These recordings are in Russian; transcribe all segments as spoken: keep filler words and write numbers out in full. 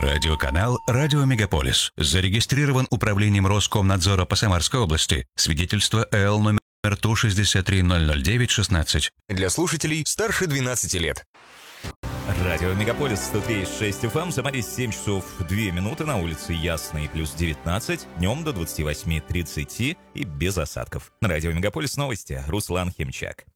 Радиоканал «Радио Мегаполис». Зарегистрирован управлением Роскомнадзора по Самарской области. Свидетельство эл номер Ту шестьдесят три ноль ноль девять шестнадцать. Для слушателей старше двенадцати лет. Радио Мегаполис сто три и шесть эф эм. В Самаре семь часов две минуты. На улице ясно и плюс девятнадцать. Днем до двадцати восьми тридцати и без осадков. На Радио Мегаполис новости. Руслан Химчак.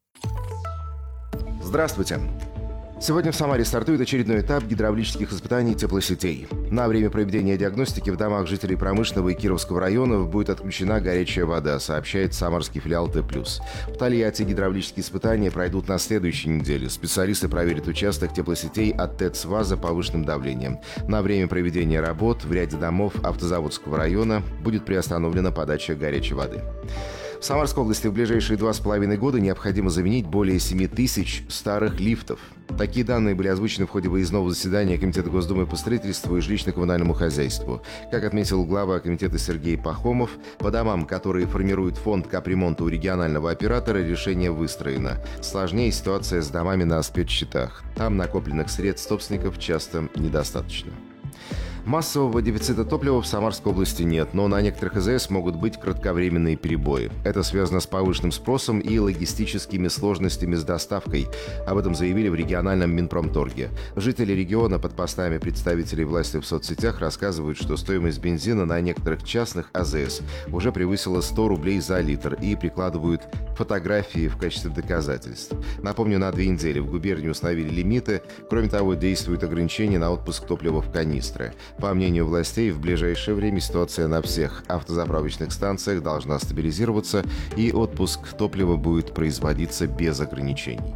Здравствуйте. Сегодня в Самаре стартует очередной этап гидравлических испытаний теплосетей. На время проведения диагностики в домах жителей Промышленного и Кировского районов будет отключена горячая вода, сообщает самарский филиал Т+. В Тольятти гидравлические испытания пройдут на следующей неделе. Специалисты проверят участок теплосетей от ТЭЦ ВАЗа повышенным давлением. На время проведения работ в ряде домов Автозаводского района будет приостановлена подача горячей воды. В Самарской области в ближайшие два с половиной года необходимо заменить более семи тысяч старых лифтов. Такие данные были озвучены в ходе выездного заседания Комитета Госдумы по строительству и жилищно-коммунальному хозяйству. Как отметил глава комитета Сергей Пахомов, по домам, которые формирует фонд капремонта у регионального оператора, решение выстроено. Сложнее ситуация с домами на спецсчетах. Там накопленных средств собственников часто недостаточно. Массового дефицита топлива в Самарской области нет, но на некоторых А З С могут быть кратковременные перебои. Это связано с повышенным спросом и логистическими сложностями с доставкой. Об этом заявили в региональном Минпромторге. Жители региона под постами представителей власти в соцсетях рассказывают, что стоимость бензина на некоторых частных А З С уже превысила сто рублей за литр и прикладывают фотографии в качестве доказательств. Напомню, на две недели в губернии установили лимиты. Кроме того, действуют ограничения на отпуск топлива в канистры. По мнению властей, в ближайшее время ситуация на всех автозаправочных станциях должна стабилизироваться, и отпуск топлива будет производиться без ограничений.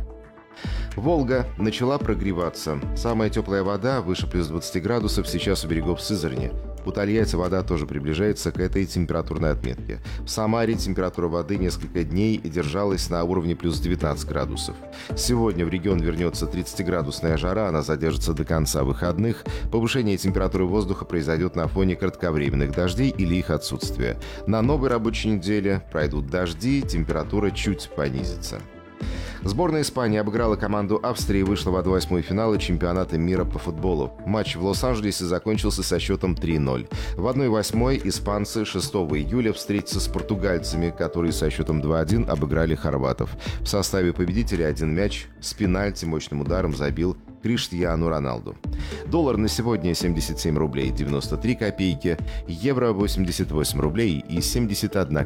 Волга начала прогреваться. Самая теплая вода, выше плюс двадцати градусов, сейчас у берегов Сызрани. У Тольятти вода тоже приближается к этой температурной отметке. В Самаре температура воды несколько дней держалась на уровне плюс девятнадцать градусов. Сегодня в регион вернется тридцатиградусная жара, она задержится до конца выходных. Повышение температуры воздуха произойдет на фоне кратковременных дождей или их отсутствия. На новой рабочей неделе пройдут дожди, температура чуть понизится. Сборная Испании обыграла команду Австрии и вышла в один восьмой финала чемпионата мира по футболу. Матч в Лос-Анджелесе закончился со счетом три ноль. В один восьмой испанцы шестого июля встретятся с португальцами, которые со счетом два один обыграли хорватов. В составе победителей один мяч с пенальти мощным ударом забил Криштиану Роналду. Доллар на сегодня семьдесят семь рублей девяносто три копейки, евро восемьдесят восемь рублей и семьдесят одна